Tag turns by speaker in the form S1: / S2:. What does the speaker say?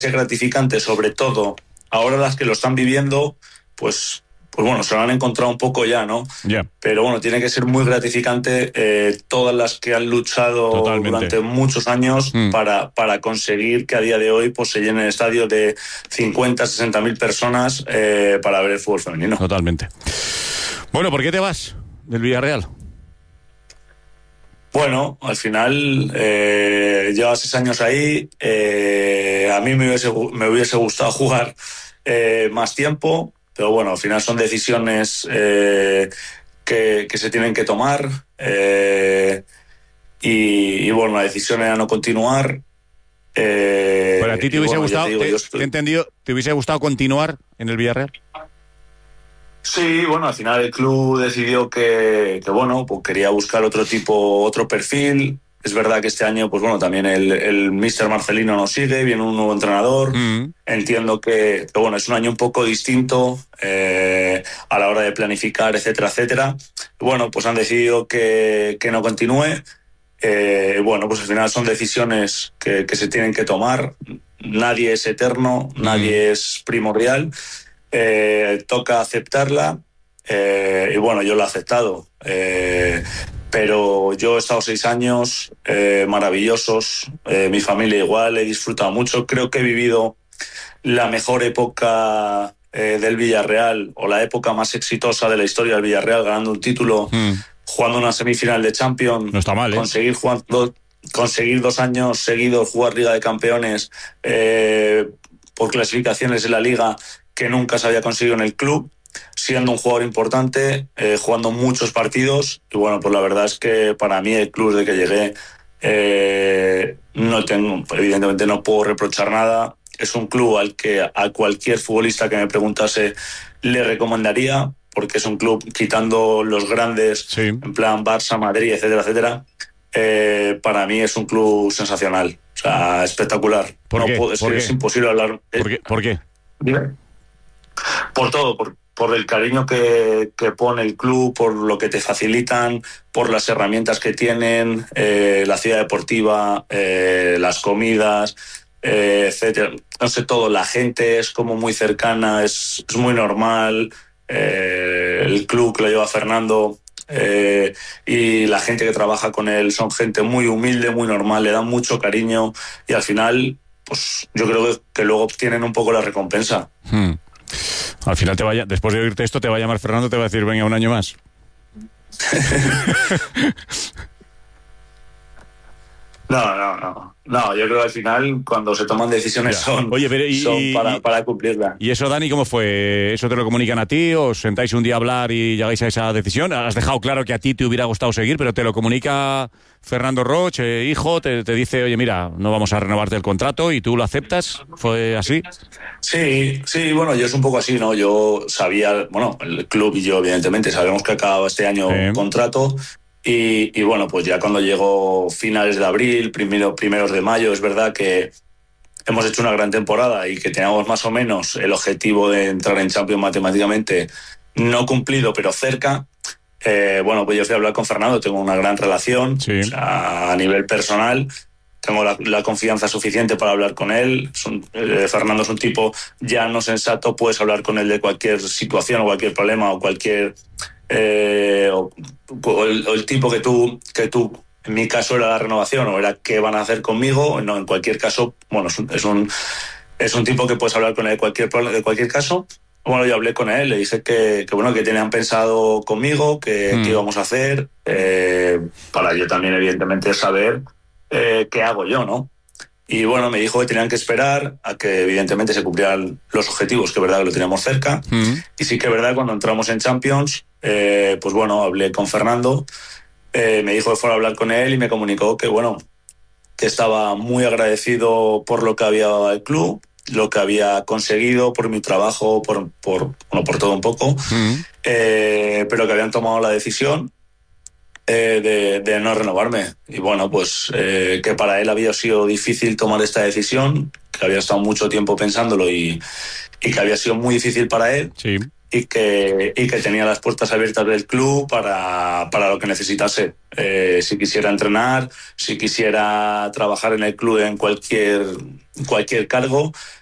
S1: gratificante, sobre todo ahora las que lo están viviendo, pues bueno, se lo han encontrado un poco ya, ¿no?
S2: Yeah.
S1: Pero bueno, tiene que ser muy gratificante todas las que han luchado durante muchos años para conseguir que a día de hoy pues se llene el estadio de 50, 60.000 personas para ver el fútbol femenino.
S2: Totalmente. Bueno, ¿por qué te vas del Villarreal?
S1: Bueno, al final lleva 6 años ahí. A mí me hubiese gustado jugar más tiempo, pero bueno, al final son decisiones que se tienen que tomar. Y bueno, la decisión era no continuar.
S2: Pero a ti te hubiese gustado, te he entendido, ¿te hubiese gustado continuar en el Villarreal?
S1: Sí, bueno, al final el club decidió que bueno, pues quería buscar otro perfil. Es verdad que este año, pues bueno, también el míster Marcelino nos sigue, viene un nuevo entrenador. Entiendo que bueno, es un año un poco distinto a la hora de planificar, etcétera, etcétera. Bueno, pues han decidido que no continúe. Bueno, pues al final son decisiones que se tienen que tomar. Nadie es eterno, nadie es primordial. Toca aceptarla y bueno, yo lo he aceptado, pero yo he estado 6 años maravillosos, mi familia igual, he disfrutado mucho, creo que he vivido la mejor época del Villarreal, o la época más exitosa de la historia del Villarreal, ganando un título, jugando una semifinal de Champions.
S2: No está mal,
S1: conseguir 2 años seguidos jugar Liga de Campeones por clasificaciones de la Liga que nunca se había conseguido en el club, siendo un jugador importante, jugando muchos partidos. Y bueno, pues la verdad es que para mí el club, desde que llegué, evidentemente no puedo reprochar nada. Es un club al que a cualquier futbolista que me preguntase le recomendaría, porque es un club, quitando los grandes, sí, en plan Barça, Madrid, etcétera, etcétera, para mí es un club sensacional, o sea, espectacular.
S2: ¿Por qué?
S1: Es imposible hablar.
S2: ¿Por qué?
S1: Dime. Por todo, por el cariño que pone el club, por lo que te facilitan, por las herramientas que tienen, la ciudad deportiva, las comidas, etcétera. No sé, todo, la gente es como muy cercana, es muy normal, el club que lo lleva Fernando y la gente que trabaja con él son gente muy humilde, muy normal, le dan mucho cariño y al final, pues yo creo que luego obtienen un poco la recompensa.
S2: Al final después de oírte esto, te va a llamar Fernando, te va a decir, venga, un año más.
S1: No, yo creo que al final cuando se toman decisiones son para cumplirla.
S2: ¿Y eso, Dani, cómo fue? ¿Eso te lo comunican a ti? ¿Os sentáis un día a hablar y llegáis a esa decisión? Has dejado claro que a ti te hubiera gustado seguir, pero te lo comunica Fernando Roche, hijo, te dice, oye, mira, no vamos a renovarte el contrato, y tú lo aceptas. ¿Fue así?
S1: Sí, bueno, yo es un poco así, ¿no? Yo sabía, bueno, el club y yo evidentemente sabemos que acababa este año el contrato. Y bueno, pues ya cuando llegó finales de abril, primeros de mayo, es verdad que hemos hecho una gran temporada y que teníamos más o menos el objetivo de entrar en Champions matemáticamente, no cumplido, pero cerca. Bueno, pues yo fui a hablar con Fernando, tengo una gran relación, sí, o sea, a nivel personal. Tengo la confianza suficiente para hablar con él. Fernando es un tipo llano, sensato, puedes hablar con él de cualquier situación o cualquier problema o cualquier... o el tipo que tú, en mi caso era la renovación o era qué van a hacer conmigo, no, en cualquier caso, bueno, es un tipo que puedes hablar con él de cualquier caso. Bueno, yo hablé con él, le dije que bueno, que tenían pensado conmigo, que íbamos a hacer, para yo también evidentemente saber qué hago yo, ¿no? Y bueno, me dijo que tenían que esperar a que evidentemente se cumplieran los objetivos, que es verdad que lo teníamos cerca. Y sí que es verdad, cuando entramos en Champions, pues bueno, hablé con Fernando, me dijo que fuera a hablar con él y me comunicó que bueno, que estaba muy agradecido por lo que había dado al club, lo que había conseguido, por mi trabajo, por todo un poco, pero que habían tomado la decisión de no renovarme. Y bueno, pues que para él había sido difícil tomar esta decisión, que había estado mucho tiempo pensándolo y que había sido muy difícil para él.
S2: Sí.
S1: y que tenía las puertas abiertas del club para lo que necesitase. Si quisiera entrenar, si quisiera trabajar en el club en cualquier cargo,